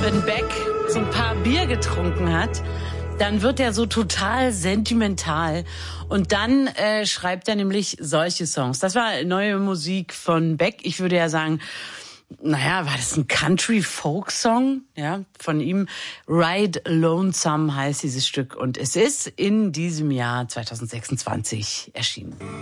Wenn Beck so ein paar Bier getrunken hat, dann wird er so total sentimental. Und dann schreibt er nämlich solche Songs. Das war neue Musik von Beck. Ich würde ja sagen, naja, war das ein Country-Folk-Song? Ja, von ihm. Ride Lonesome heißt dieses Stück. Und es ist in diesem Jahr 2026 erschienen.